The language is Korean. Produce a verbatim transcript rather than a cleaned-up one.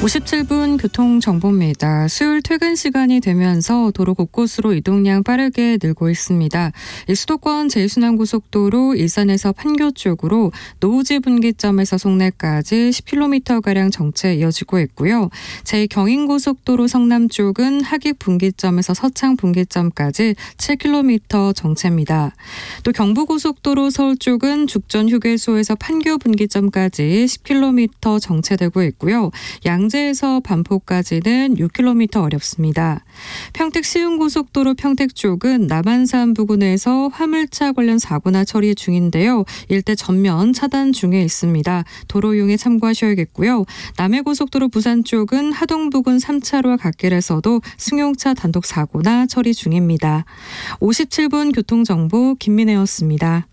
오십칠 분 교통정보입니다. 수요일 퇴근 시간이 되면서 도로 곳곳으로 이동량 빠르게 늘고 있습니다. 수도권 제일순환고속도로 일산에서 판교 쪽으로 노우지 분기점에서 송내까지 십 킬로미터가량 정체 이어지고 있고요. 제이경인고속도로 성남 쪽은 하객 분기점에서 서창 분기점까지 칠 킬로미터 정체입니다. 또 경부고속도로 서울 쪽은 죽전 휴게소에서 판교 분기점까지 십 킬로미터 정체되고 있고요. 양재에서 반포까지는 육 킬로미터 어렵습니다. 평택 시흥고속도로 평택 쪽은 남한산 부근에서 화물차 관련 사고나 처리 중인데요. 일대 전면 차단 중에 있습니다. 도로 이용에 참고하셔야겠고요. 남해고속도로 부산 쪽은 하동 부근 삼 차로와 갓길에서도 승용차 단독 사고나 처리 중입니다. 오십칠 분 교통정보 김민혜였습니다.